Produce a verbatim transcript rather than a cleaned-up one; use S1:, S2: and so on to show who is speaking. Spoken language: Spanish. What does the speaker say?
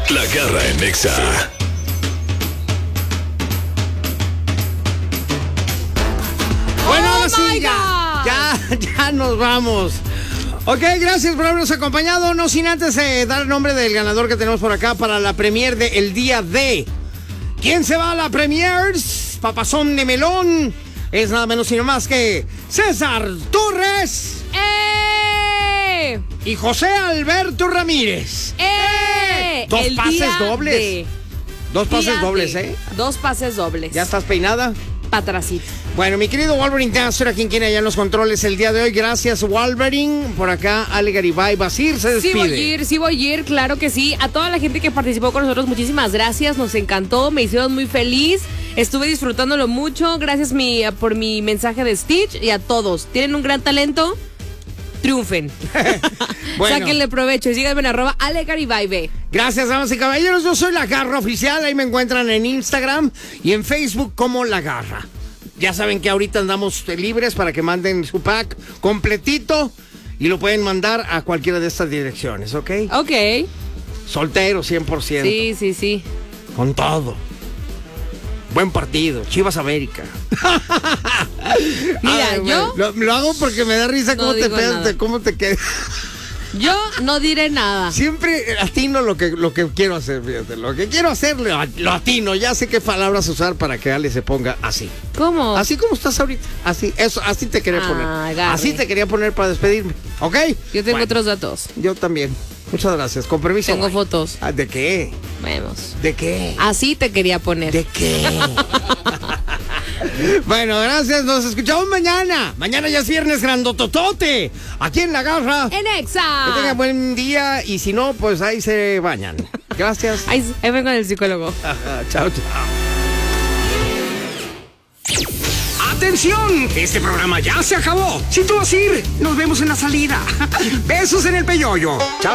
S1: La Garra en Nexa.
S2: Bueno, ahora
S3: Oh
S2: sí,
S3: my
S2: ya,
S3: God.
S2: ya, ya nos vamos. Ok, gracias por habernos acompañado. No sin antes eh, dar el nombre del ganador que tenemos por acá para la premier de El Día de. ¿Quién se va a la premier? Papazón de melón. Es nada menos sino más que César Torres
S3: ¡Eh!
S2: y José Alberto Ramírez.
S3: ¡Eh!
S2: Dos
S3: El
S2: pases
S3: día
S2: dobles.
S3: de-
S2: Dos pases
S3: día
S2: dobles,
S3: de-
S2: ¿eh?
S3: Dos pases dobles.
S2: ¿Ya estás peinada?
S3: Patracito.
S2: Bueno, mi querido Wolverine Dancer, a quien quiere allá en los controles el día de hoy. Gracias, Wolverine. Por acá, Ale Garibay Basir se despide.
S3: Sí voy a ir, sí voy a ir, claro que sí. A toda la gente que participó con nosotros, muchísimas gracias. Nos encantó, me hicieron muy feliz. Estuve disfrutándolo mucho. Gracias mi, por mi mensaje de Stitch y a todos. Tienen un gran talento. Triunfen.
S2: Bueno.
S3: Sáquenle provecho y síganme en arroba Ale Garibay B.
S2: Gracias, damas y caballeros. Yo soy La Garra Oficial. Ahí me encuentran en Instagram y en Facebook como La Garra. Ya saben que ahorita andamos libres para que manden su pack completito y lo pueden mandar a cualquiera de estas direcciones, ¿ok?
S3: Ok.
S2: Soltero, cien por ciento.
S3: Sí, sí, sí.
S2: Con todo. Buen partido, Chivas América.
S3: Mira,
S2: Ay,
S3: yo-
S2: Lo, lo hago porque me da risa
S3: No
S2: cómo te
S3: digo
S2: pegas,
S3: nada.
S2: de cómo te quedas.
S3: Yo no diré nada.
S2: Siempre atino lo que, lo que quiero hacer, fíjate. Lo que quiero hacer, lo, lo atino. Ya sé qué palabras usar para que Ale se ponga así.
S3: ¿Cómo?
S2: Así como estás ahorita. Así, eso, así te quería
S3: Ah,
S2: poner.
S3: agarre.
S2: Así te quería poner para despedirme. ¿Ok?
S3: Yo tengo
S2: Bueno,
S3: otros datos.
S2: Yo también. Muchas gracias. Con permiso.
S3: Tengo
S2: bye.
S3: fotos.
S2: Ah, ¿de qué?
S3: Vemos.
S2: ¿De qué?
S3: Así te quería poner.
S2: ¿De qué? Bueno, gracias. Nos escuchamos mañana. Mañana ya es viernes grandototote. Aquí en La Garra.
S3: En Exa.
S2: Que tengan buen día y si no, pues ahí se bañan. Gracias.
S3: Ahí, ahí vengo el psicólogo.
S2: Ajá, chao, chao. ¡Atención! Este programa ya se acabó. Si tú vas a ir, nos vemos en la salida. Besos en el peyoyo. Chao.